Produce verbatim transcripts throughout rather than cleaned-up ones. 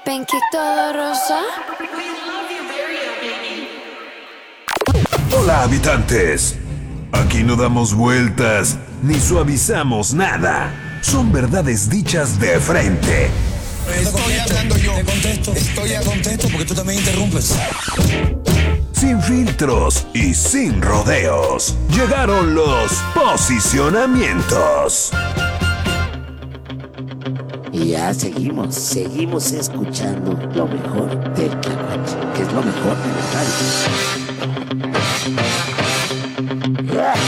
Pancake todo rosa. Hola, habitantes. Aquí no damos vueltas ni suavizamos nada. Son verdades dichas de frente. Estoy hablando yo. Te contesto. Estoy a contesto porque tú también interrumpes. Sin filtros y sin rodeos. Llegaron los posicionamientos. Y ya seguimos, seguimos escuchando lo mejor del Tlacuache, que es lo mejor de la radio.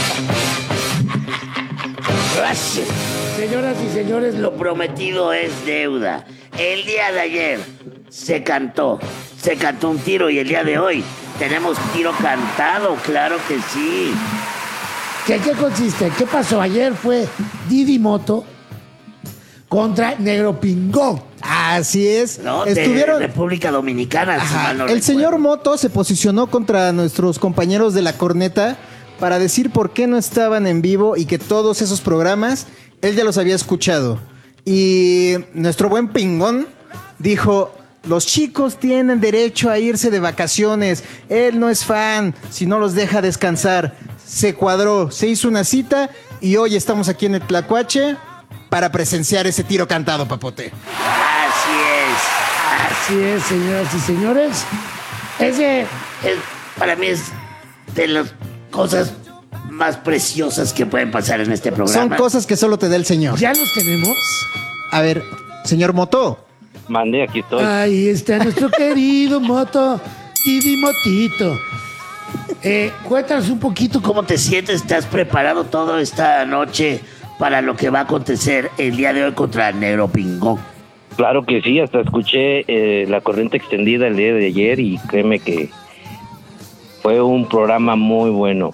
Gracias. Señoras y señores, lo prometido es deuda. El día de ayer se cantó, se cantó un tiro y el día de hoy tenemos tiro cantado, claro que sí. ¿Qué, qué consiste? ¿Qué pasó? Ayer fue Didi Moto contra Negro Pingón. Así es. No, Estuvieron... de República Dominicana. Si mal no El recuerdo. señor Moto se posicionó contra nuestros compañeros de La Corneta para decir por qué no estaban en vivo y que todos esos programas él ya los había escuchado. Y nuestro buen Pingón dijo: los chicos tienen derecho a irse de vacaciones. Él no es fan si no los deja descansar. Se cuadró, se hizo una cita y hoy estamos aquí en el Tlacuache para presenciar ese tiro cantado, Papote. Así es. Así es, señoras y señores. Ese Es, para mí es de las cosas más preciosas que pueden pasar en este programa. Son cosas que solo te da el señor. ya los tenemos. A ver, señor Moto. Mandé, aquí estoy. Ahí está nuestro querido Moto, Didi Motito. Eh, cuéntanos un poquito cómo ¿Cómo te sientes? ¿Estás preparado toda esta noche para lo que va a acontecer el día de hoy contra el Negro Pingón? Claro que sí, hasta escuché eh, la corriente extendida el día de ayer y créeme que fue un programa muy bueno.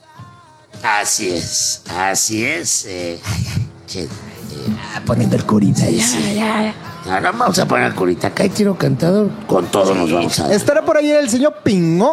Así es, así es. Eh, che, eh, poniendo el curita? Ya, sí. ya, ya. ahora vamos a poner curita acá Hay tiro cantador. con todo nos vamos a dar. ¿Estará por ahí el señor Pingón?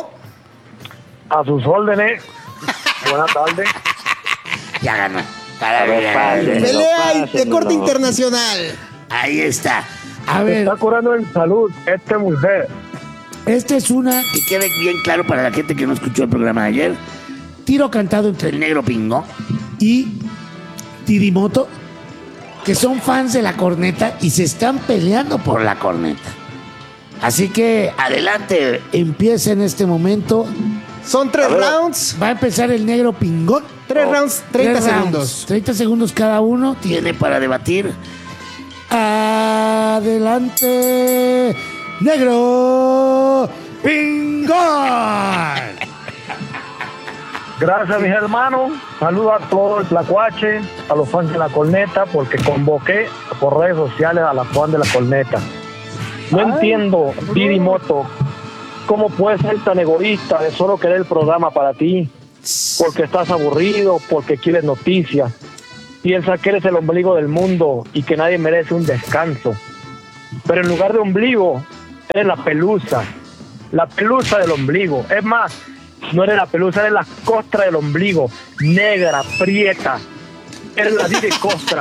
A sus órdenes. Buenas tardes. Ya ganó. Para A ver, ver, padre. Pelea no, de corte pásenlo. internacional. ahí está. A Se ver, está curando en salud este mujer. esta es una Que quede bien claro para la gente que no escuchó el programa de ayer. tiro cantado entre El Negro Pingón. y Didi Moto, que son fans de La Corneta y se están peleando por Por la corneta. Así que adelante. Empieza en este momento. Son tres rounds. Va a empezar el Negro Pingón. Tres rounds, treinta Tres rounds, segundos. treinta segundos cada uno. Tiene para debatir. Adelante, Negro Pingón. Gracias, mis hermanos. Saludo a todo el Tlacuache, a los fans de La Corneta, porque convoqué por redes sociales a las fans de La Corneta. No entiendo, Didi Moto, cómo puedes ser tan egoísta de solo querer el programa para ti, porque estás aburrido, porque quieres noticias. Piensa que eres el ombligo del mundo y que nadie merece un descanso. Pero en lugar de ombligo, eres la pelusa. La pelusa del ombligo. Es más, no eres la pelusa, eres la costra del ombligo. Negra, prieta. Eres la Didi Costra.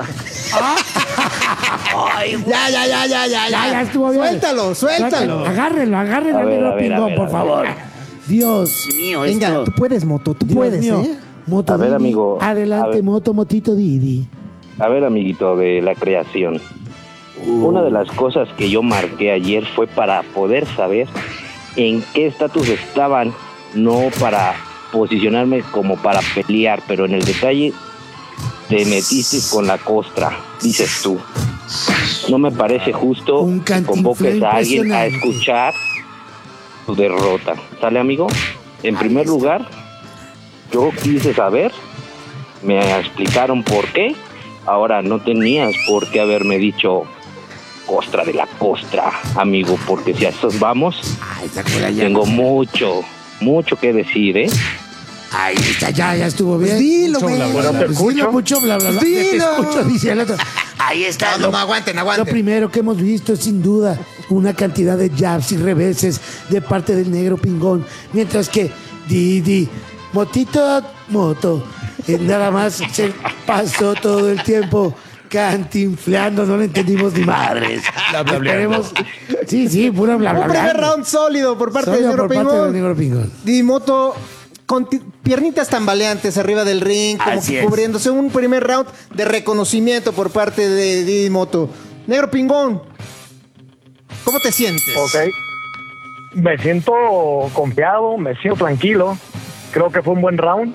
Ya, ya, ya, ya, ya, Ya, ya estuvo bien. Suéltalo, suéltalo. Agárrenlo, agárrenlo A al ver, Negro a ver, a Pingón, ver, por a favor. ver. Dios, Mío, Venga, esto. tú puedes, Moto, tú Dios puedes, mío. ¿eh? Moto A ver, Didi. amigo, a Adelante, ver. Moto, Motito Didi. A ver, amiguito de la creación. Una de las cosas que yo marqué ayer fue para poder saber en qué estatus estaban, no para posicionarme como para pelear, pero en el detalle te metiste con la costra, dices tú. No me parece justo Un que cantinflén convoques a alguien a impresionante. escuchar tu derrota. ¿Sale, amigo? En primer lugar, yo quise saber, me explicaron por qué. Ahora no tenías por qué haberme dicho costra de la costra, amigo, porque si a esos vamos, Ay, está por allá. tengo mucho, mucho que decir, ¿eh? Ahí está. Ya, ya estuvo bien. Pues dilo, Mucho güey. bla, bla, Pero bla. te Pues escucho. dilo mucho, bla, bla, bla. Pues Te dilo. escucho, dice el otro. Ahí está. No, Lo, no, aguanten, Lo aguanten. primero que hemos visto es sin duda una cantidad de jabs y reveses de parte del Negro Pingón, mientras que Didi, Motito, Moto, eh, nada más se pasó todo el tiempo cantinfleando, no le entendimos ni madres. Bla, bla, bla, Esperemos. Sí, sí, pura bla, bla, Un bla. primer round sólido por parte Sólido del Negro por parte del Pingón. Negro Pingón. Didimoto con ti- piernitas tambaleantes arriba del ring, como Así que es. cubriéndose. Un primer round de reconocimiento por parte de Didimoto. Negro Pingón, ¿cómo te sientes? Ok. Me siento confiado, me siento tranquilo. Creo que fue un buen round.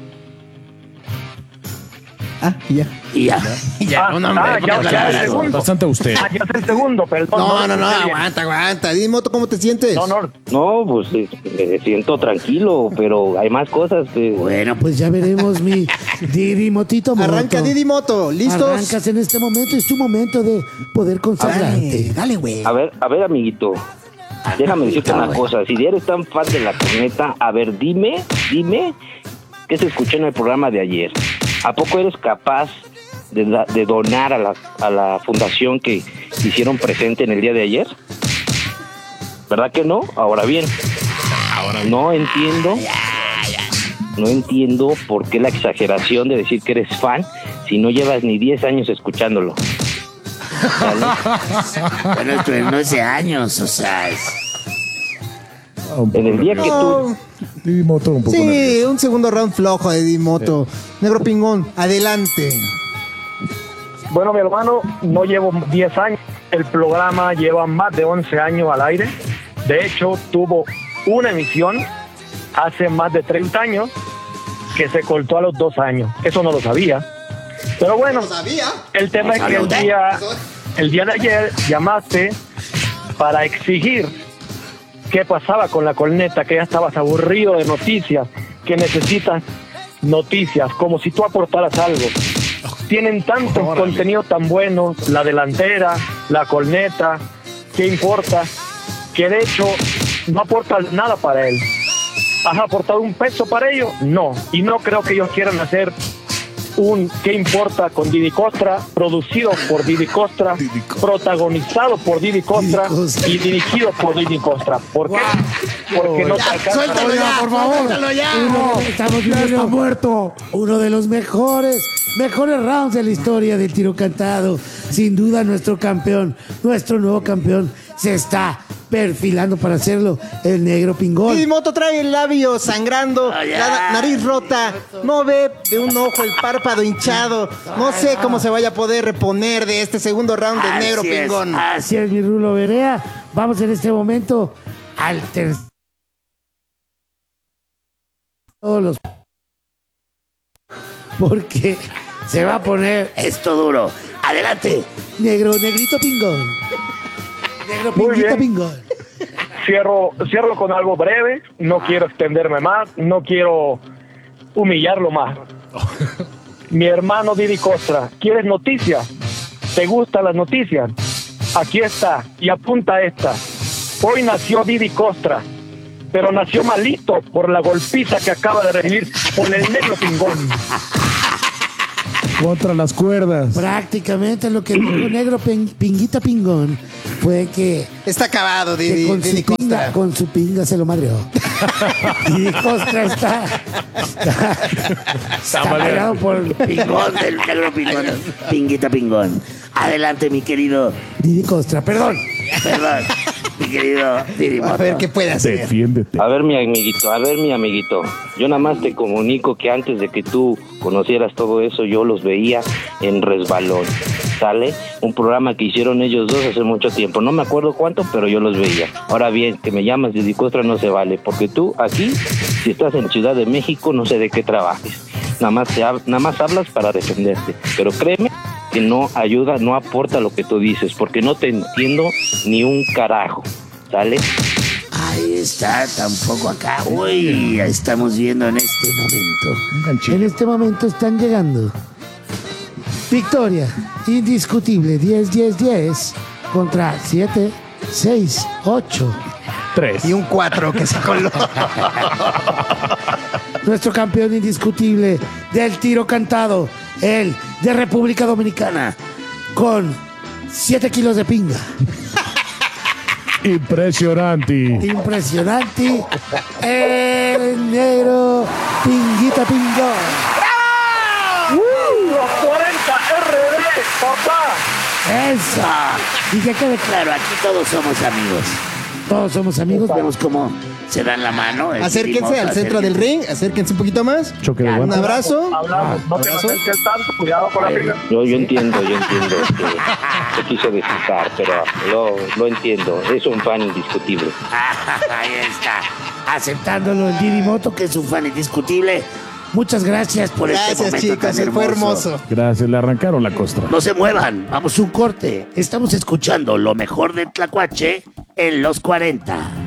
Ah, y ya. Y ya. Ya, Ah, un hombre, ah, ya, ya, ya, el ya. segundo. Bastante usted. Ah, ya es el segundo, perdón. No, no, no, escuché bien. aguanta, aguanta. Didimoto, ¿cómo te sientes? No, no, No, pues eh, me siento tranquilo, pero hay más cosas. eh. Bueno, Pues ya veremos mi Didimotito Moto. Arranca Didimoto, ¿listos? Arrancas en este momento, es tu momento de poder Dale, consagrarte. dale, güey. A ver, a ver, amiguito. Déjame decirte una cosa. Si eres tan fan de la corneta, a ver, dime, dime qué se escuchó en el programa de ayer. ¿A poco eres capaz de, da- de donar a la, a la fundación que hicieron presente en el día de ayer? ¿Verdad que no? Ahora bien, no entiendo, no entiendo por qué la exageración de decir que eres fan si no llevas ni diez años escuchándolo. ¿Vale? bueno, esto es nueve años, o sea, es- En el día que tú... Didimoto un poco Sí, nervioso. un segundo round flojo de Didimoto. Negro Pingón, adelante. Bueno, mi hermano, no llevo diez años. El programa lleva más de once años al aire. De hecho, tuvo una emisión hace más de treinta años que se cortó a los dos años. Eso no lo sabía. Pero bueno, ¿Sabía? el tema es que el día, el día de ayer llamaste para exigir qué pasaba con la corneta, que ya estabas aburrido de noticias, que necesitas noticias, como si tú aportaras algo. Tienen tantos contenidos tan buenos, la delantera, la corneta, ¿qué importa? Que de hecho no aportas nada para él. ¿Has aportado un peso para ellos? No. Y no creo que ellos quieran hacer un ¿Qué importa? Con Didi Costra, producido por Didi Costra, protagonizado por Didi Costra Didi Costra. y dirigido por Didi Costra. ¿Por qué? Porque no te alcanza. Suéltalo ya, por favor. Suéltalo ya. Uno, estamos Ya viendo está muerto. uno de los mejores, mejores rounds de la historia del tiro cantado. Sin duda nuestro campeón, nuestro nuevo campeón, se está perfilando para hacerlo, el Negro Pingón. Didimoto trae el labio sangrando, Ay, la ay. nariz rota, no ve de un ojo el párpado hinchado. No sé cómo se vaya a poder reponer de este segundo round del Así Negro es. Pingón. Así es, mi Rulo Berea. Vamos en este momento al tercer. Todos los. Porque se va a poner esto duro. Adelante. negro, negrito pingón. Negro Muy pinguito bien. pingón. Cierro, cierro con algo breve, no quiero extenderme más, no quiero humillarlo más. Mi hermano Didi Costra, ¿quieres noticias? ¿Te gustan las noticias? Aquí está, y apunta esta. Hoy nació Didi Costra, pero nació malito por la golpiza que acaba de recibir por el Negro Pingón. Contra las cuerdas. Prácticamente lo que dijo Negro Pin- Pinguita Pingón fue que, Está acabado, que Didi, con, Didi su pinga, Costra. con su pinga se lo madreó. Y Costra está, está, está madreado por el Pingón del Negro Pingón. Pinguita Pingón. Adelante, mi querido. Didi Costra. Perdón. Perdón. Mi querido Didi A Moto. ver qué puede hacer. Defiéndete. A ver, mi amiguito, a ver, mi amiguito. Yo nada más te comunico que antes de que tú conocieras todo eso, yo los veía en Resbalón. ¿Sale? Un programa que hicieron ellos dos hace mucho tiempo. No me acuerdo cuánto, pero yo los veía. Ahora bien, que me llamas Didi Costra no se vale, porque tú aquí, si estás en Ciudad de México, no sé de qué trabajes. Nada más, te hab- nada más hablas para defenderte. Pero créeme que no ayuda, no aporta lo que tú dices, porque no te entiendo ni un carajo. ¿Sale? Ahí está, tampoco acá. Uy, estamos viendo en este momento. En este momento están llegando. Victoria indiscutible, diez diez diez contra siete seis ocho. Tres. Y un cuatro que se coló. Nuestro campeón indiscutible del tiro cantado, el de República Dominicana, con siete kilos de pinga. Impresionante. Impresionante. El Negro Pinguita Pingón. Los cuarenta R D papá. ¡Eso! Y que quede claro, aquí todos somos amigos. Todos somos amigos, vemos cómo se dan la mano. Acérquense al centro del ring, acérquense un poquito más. Choque de Un guantes. abrazo. Hablamos, no te abrazo. acerques tanto, cuidado con la pica. Yo, yo entiendo, yo entiendo que se quiso desquitar, pero lo, lo entiendo. Es un fan indiscutible. Ahí está. Aceptándolo el Didi Moto, que es un fan indiscutible. Muchas gracias por este Gracias, momento chicos, tan fue hermoso. Gracias, le arrancaron la costra. No se muevan, vamos a un corte. Estamos escuchando lo mejor de Tlacuache en los cuarenta.